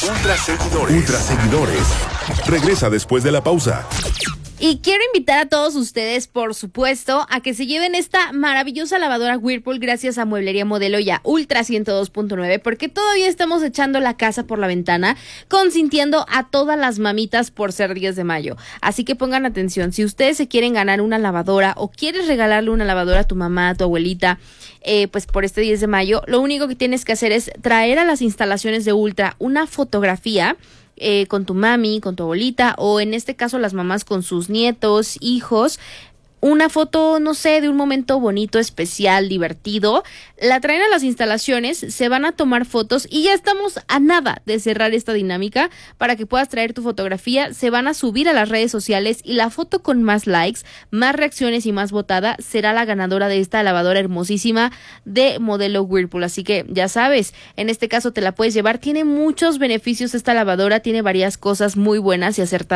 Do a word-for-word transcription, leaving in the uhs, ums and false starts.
Ultra seguidores. Ultra seguidores. Regresa después de la pausa. Y quiero invitar a todos ustedes, por supuesto, a que se lleven esta maravillosa lavadora Whirlpool gracias a Mueblería Modelo y a Ultra ciento dos punto nueve, porque todavía estamos echando la casa por la ventana, consintiendo a todas las mamitas por ser diez de mayo. Así que pongan atención, si ustedes se quieren ganar una lavadora o quieres regalarle una lavadora a tu mamá, a tu abuelita, eh, pues por este diez de mayo, lo único que tienes que hacer es traer a las instalaciones de Ultra una fotografía Eh, con tu mami, con tu abuelita, o en este caso las mamás con sus nietos, hijos, una foto, no sé, de un momento bonito, especial, divertido, la traen a las instalaciones, se van a tomar fotos y ya estamos a nada de cerrar esta dinámica para que puedas traer tu fotografía, se van a subir a las redes sociales y la foto con más likes, más reacciones y más votada será la ganadora de esta lavadora hermosísima de modelo Whirlpool, así que ya sabes, en este caso te la puedes llevar, tiene muchos beneficios esta lavadora, tiene varias cosas muy buenas y acertadas